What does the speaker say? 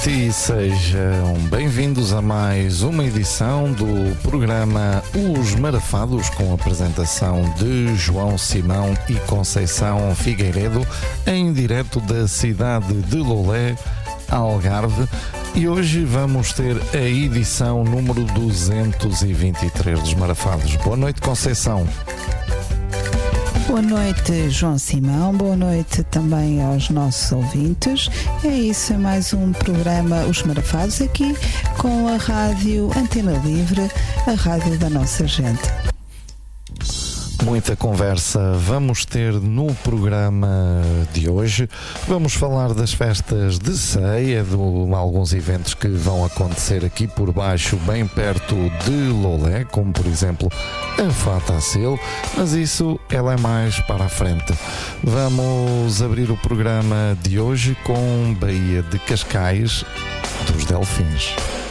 E sejam bem-vindos a mais uma edição do programa Os Marafados, com a apresentação de João Simão e Conceição Figueiredo, em direto da cidade de Lolé, Algarve. E hoje vamos ter a edição número 223 dos Marafados. Boa noite, Conceição. Boa noite, João Simão, boa noite também aos nossos ouvintes. É isso, é mais um programa Os Marafados, aqui com a Rádio Antena Livre, a rádio da nossa gente. Muita conversa vamos ter no programa de hoje. Vamos falar das festas de ceia, de alguns eventos que vão acontecer aqui por baixo, bem perto de Lolé, como por exemplo a Fatacil, mas isso ela é mais para a frente. Vamos abrir o programa de hoje com Baía de Cascais dos Delfins.